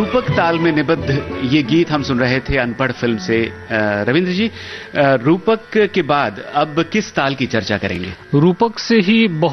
रूपक ताल में निबद्ध ये गीत हम सुन रहे थे अनपढ़ फिल्म से। रविंद्र जी, रूपक के बाद अब किस ताल की चर्चा करेंगे? रूपक से ही